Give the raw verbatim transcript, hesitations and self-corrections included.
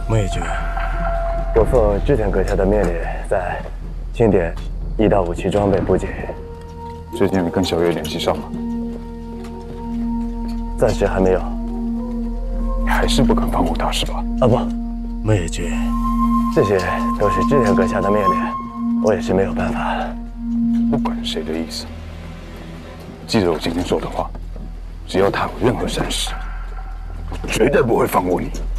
木野君， 我奉织田阁下的命令，在清点一到武器装备补给。 最近跟小月联系上了？ 暂时还没有。 你还是不肯放过他是吧？ 啊不， 木野君， 这些都是织田阁下的命令，我也是没有办法。 不管谁的意思，记着我今天说的话，只要他有任何闪失，我绝对不会放过你。